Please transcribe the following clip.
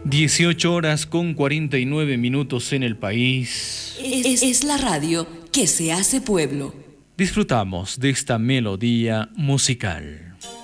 18 horas con 49 minutos en el país. Es la radio que se hace pueblo. Disfrutamos de esta melodía musical.